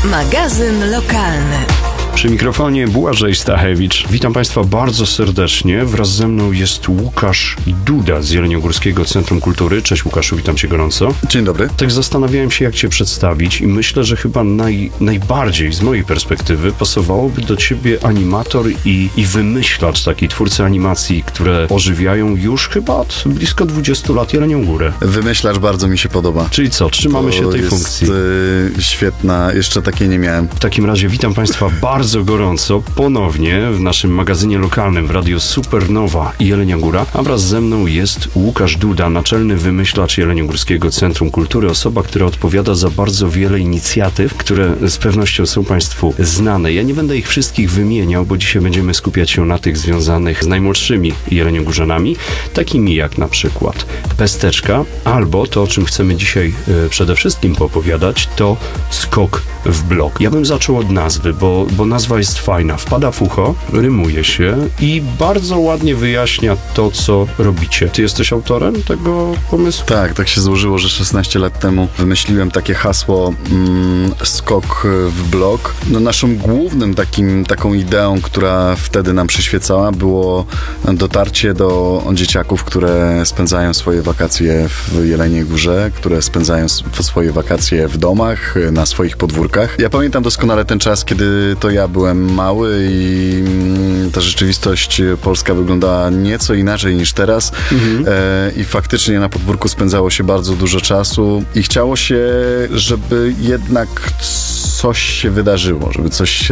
Magazyn lokalny. Przy mikrofonie Błażej Stachewicz. Witam Państwa bardzo serdecznie. Wraz ze mną jest Łukasz Duda z Jeleniogórskiego Centrum Kultury. Cześć Łukaszu, witam Cię gorąco. Dzień dobry. Tak zastanawiałem się, jak Cię przedstawić i myślę, że chyba najbardziej z mojej perspektywy pasowałoby do Ciebie animator i wymyślacz, taki twórcy animacji, które ożywiają już chyba od blisko 20 lat Jelenią Górę. Wymyślacz bardzo mi się podoba. Czyli co, trzymamy się tej funkcji. Świetna, jeszcze takiej nie miałem. W takim razie witam Państwa bardzo gorąco ponownie w naszym magazynie lokalnym w Radiu Supernowa i Jelenia Góra, a wraz ze mną jest Łukasz Duda, naczelny wymyślacz Jeleniogórskiego Centrum Kultury, osoba, która odpowiada za bardzo wiele inicjatyw, które z pewnością są Państwu znane. Ja nie będę ich wszystkich wymieniał, bo dzisiaj będziemy skupiać się na tych związanych z najmłodszymi jeleniogórzanami, takimi jak na przykład Pesteczka, albo to, o czym chcemy dzisiaj przede wszystkim poopowiadać, to skok w blok. Ja bym zaczął od nazwy, bo nazwa jest fajna, wpada w ucho, rymuje się i bardzo ładnie wyjaśnia to, co robicie. Ty jesteś autorem tego pomysłu? Tak się złożyło, że 16 lat temu wymyśliłem takie hasło skok w blok. No, naszą głównym taką ideą, która wtedy nam przyświecała, było dotarcie do dzieciaków, które spędzają swoje wakacje w Jeleniej Górze, które spędzają swoje wakacje w domach, na swoich podwórkach. Ja pamiętam doskonale ten czas, kiedy to ja byłem mały i ta rzeczywistość polska wyglądała nieco inaczej niż teraz. I faktycznie na podwórku spędzało się bardzo dużo czasu i chciało się, żeby jednak coś się wydarzyło, żeby coś się